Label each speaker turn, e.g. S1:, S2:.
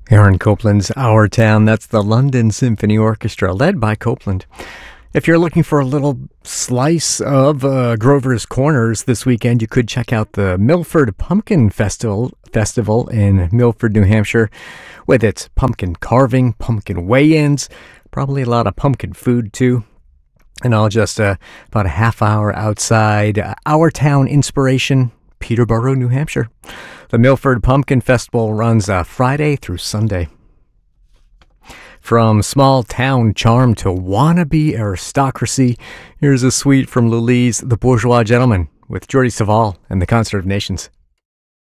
S1: Aaron Copland's Our Town. That's the London Symphony Orchestra, led by Copland. If you're looking for a little slice of Grover's Corners this weekend, you could check out the Milford Pumpkin Festival in Milford, New Hampshire, with its pumpkin carving, pumpkin weigh-ins, probably a lot of pumpkin food too. And all just about a half hour outside Our Town Inspiration, Peterborough, New Hampshire. The Milford Pumpkin Festival runs Friday through Sunday. From small town charm to wannabe aristocracy, here's a suite from Lully's The Bourgeois Gentleman with Jordi Savall and the Concert of Nations.